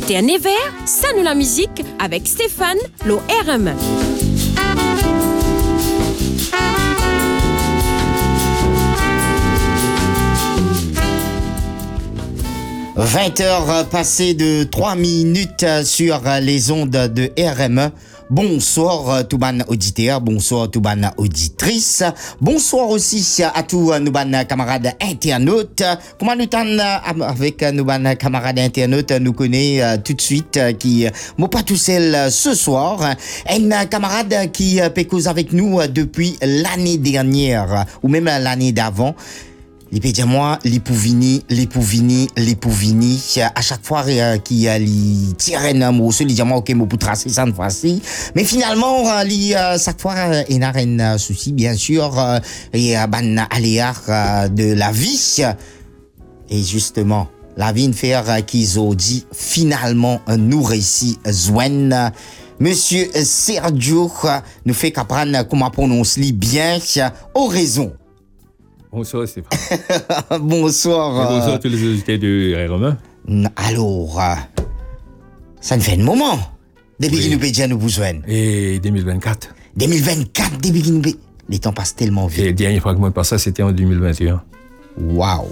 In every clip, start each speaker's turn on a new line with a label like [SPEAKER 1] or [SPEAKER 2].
[SPEAKER 1] C'était un Nevers, ça nous la musique avec Stéphane, l'ORM.
[SPEAKER 2] 20h passées de 3 minutes sur les ondes de RME. Bonsoir tout ban auditeur, bonsoir tout ban auditrice, bonsoir aussi à tous nos ban camarades internautes. Comment nous t'en avec nos ban camarades internautes, nous connaît tout de suite qui m'ont pas tout seul ce soir. Un camarade qui peut cause avec nous depuis l'année dernière ou même l'année d'avant. Il peut dire moi, les Pouvini. À chaque fois qu'il tire un mot, il dit moi, ok, moi, pour tracer ça une fois-ci. Mais finalement, chaque fois, il n'a rien souci, bien sûr, et ban aléa de la vie. Et justement, la vie ne fait qu'ils ont dit, finalement, nous réussit, Zwen. Monsieur Sergio nous fait qu'apprendre comment prononcer bien, aux raisons.
[SPEAKER 3] Bonsoir Stéphane.
[SPEAKER 2] Bonsoir.
[SPEAKER 3] Et bonsoir tous les auditeurs de RME.
[SPEAKER 2] Alors, ça ne fait un moment. Depuis qu'il nous paye déjà nos besoins.
[SPEAKER 3] Et 2024.
[SPEAKER 2] 2024, depuis qu'il nous paye. Les temps passent tellement vite.
[SPEAKER 3] Et le dernier fragment de ça, c'était en 2021.
[SPEAKER 2] Waouh.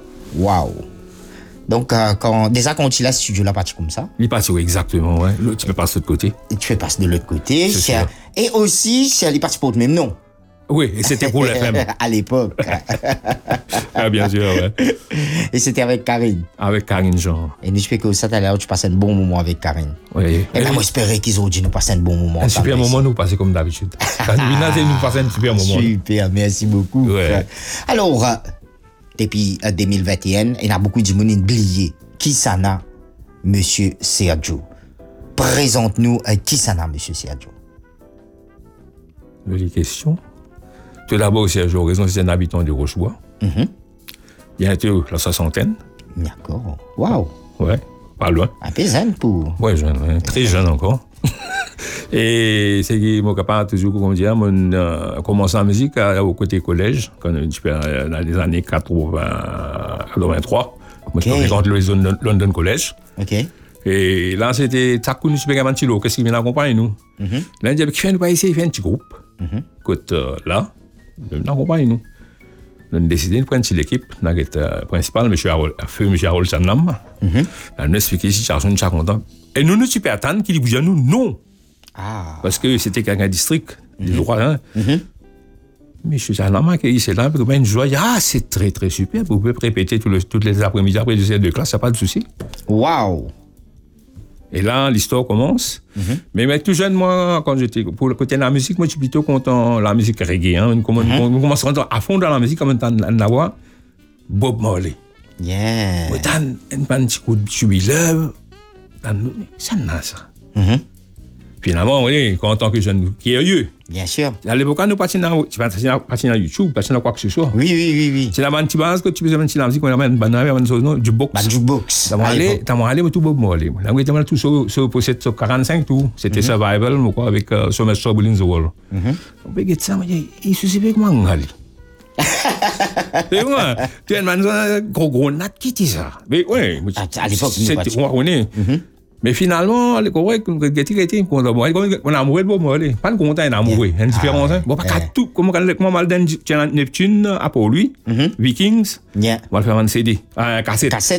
[SPEAKER 2] Donc, quand tu l'as studio là, parti comme ça.
[SPEAKER 3] Il passe exactement, ouais. Tu peux passer de l'autre côté.
[SPEAKER 2] Et tu fais passer de l'autre côté. Et aussi, il est parti pour le même nom.
[SPEAKER 3] Oui, et c'était pour l'FM.
[SPEAKER 2] À l'époque.
[SPEAKER 3] Ah, bien sûr, ouais.
[SPEAKER 2] Et c'était avec Karine.
[SPEAKER 3] Avec Karine Jean.
[SPEAKER 2] Et nous espérons que ça, tout à l'heure, tu passes un bon moment avec Karine.
[SPEAKER 3] Oui.
[SPEAKER 2] Et bien, moi, j'espérais qu'ils ont dit nous passer un bon moment.
[SPEAKER 3] Un super moment, nous passer comme d'habitude. Quand nous passer un super moment.
[SPEAKER 2] Super, merci beaucoup.
[SPEAKER 3] Ouais.
[SPEAKER 2] Alors, depuis 2021, il y a beaucoup de monde oublié. Qui ça n'a, Monsieur Sergio? Présente-nous qui ça n'a, Monsieur Sergio.
[SPEAKER 3] Les questions. Tout d'abord, Sergio Raison, c'est un habitant de Rochebois. Bientôt la soixantaine.
[SPEAKER 2] D'accord. Waouh.
[SPEAKER 3] Ouais, pas loin.
[SPEAKER 2] Un peu jeune pour.
[SPEAKER 3] Ouais, jeune, ouais. Très jeune encore. Et c'est que mon capable toujours, comme dire, commencé la musique au côté collège, quand dans les années 83. Moi, je fréquente le London College.
[SPEAKER 2] OK.
[SPEAKER 3] Et là, c'était Takoun Super Mantilo, qu'est-ce qui vient accompagner nous? Là, il dit, qui vient nous pas essayer, il fait un petit groupe. Écoute, là, il accompagne nous. On a décidé de prendre l'équipe, la principale, M. Harold Chanam. On a expliqué si Charles est content. Et nous, super attendre qu'il dit, nous, non. Parce que c'était quelqu'un district, du droit, hein. Mais je suis à la main qui est là, puis une joie, c'est très très super, vous pouvez répéter toutes les après-midi après les de classe, ça pas de souci.
[SPEAKER 2] Waouh!
[SPEAKER 3] Et là, l'histoire commence. Mais tout jeune, moi, quand j'étais pour le côté de la musique, moi, je suis plutôt content de la musique reggae. On commence à rentrer à fond dans la musique, comme on a Bob Marley.
[SPEAKER 2] Yeah.
[SPEAKER 3] On a un petit coup de jubileur. Ça n'a ça. Finalement, oui, en tant que jeune curieux.
[SPEAKER 2] Bien sûr.
[SPEAKER 3] À l'époque, nous passions dans YouTube, passions dans quoi que ce soit.
[SPEAKER 2] Oui.
[SPEAKER 3] C'est la bande base que tu peux mettre la musique, on a un jukebox.
[SPEAKER 2] Jukebox.
[SPEAKER 3] T'as allé, mais tout Bob Marley. Là, on était tout sur 45 tout. C'était Survival, quoi, avec So Much Trouble in the World. On peut dire ça, mais il se sait comment on allait. Et moi, tu as un gros natte qui dit ça. Mais oui,
[SPEAKER 2] à l'époque,
[SPEAKER 3] on est. Mais finalement, on a amoureux de Bob Marley. Pas content, on a amoureux. Une différence. Bon, pas tout. Comment mal d'un Neptune, pour lui, Vikings, on va faire un CD, un cassette.